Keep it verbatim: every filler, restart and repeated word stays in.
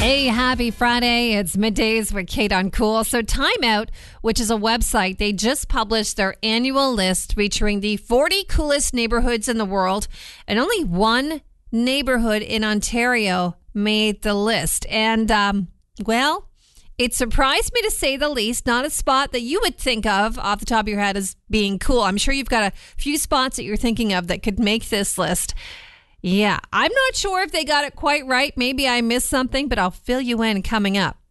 Hey, happy Friday. It's Middays with Kate on Cool. So Time Out, which is a website, they just published their annual list featuring the forty coolest neighborhoods in the world. And only one neighborhood in Ontario made the list. And, um, well, it surprised me to say the least. Not a spot that you would think of off the top of your head as being cool. I'm sure you've got a few spots that you're thinking of that could make this list. Yeah, I'm not sure if they got it quite right. Maybe I missed something, but I'll fill you in coming up.